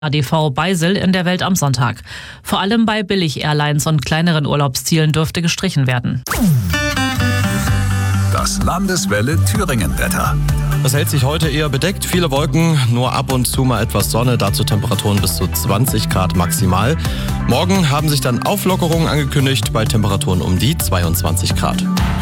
ADV Beisel in der Welt am Sonntag. Vor allem bei Billig-Airlines und kleineren Urlaubszielen dürfte gestrichen werden. Das Landeswelle Thüringen-Wetter. Es hält sich heute eher bedeckt, viele Wolken, nur ab und zu mal etwas Sonne, dazu Temperaturen bis zu 20 Grad maximal. Morgen haben sich dann Auflockerungen angekündigt bei Temperaturen um die 22 Grad.